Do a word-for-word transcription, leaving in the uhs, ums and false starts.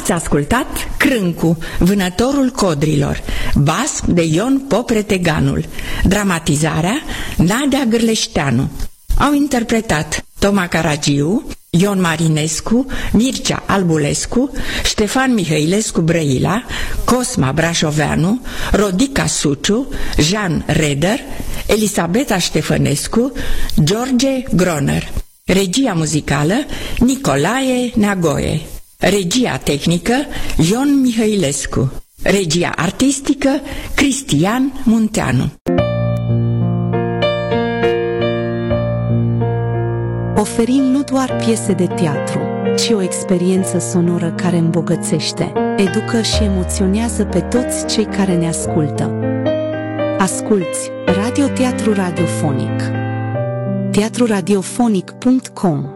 Ați ascultat Crâncu, vânătorul codrilor, basm de Ion Popreteganul, dramatizarea Nadia Gârleșteanu. Au interpretat Toma Caragiu, Ion Marinescu, Mircea Albulescu, Ștefan Mihailescu Brăila, Cosma Brașoveanu, Rodica Suciu, Jean Reder, Elisabeta Ștefănescu, George Groner. Regia muzicală Nicolae Neagoe. Regia tehnică Ion Mihailescu. Regia artistică Cristian Munteanu. Oferim nu doar piese de teatru, ci o experiență sonoră care îmbogățește, educă și emoționează pe toți cei care ne ascultă. Asculți Radio Teatru Radiofonic. teatru radiofonic punct com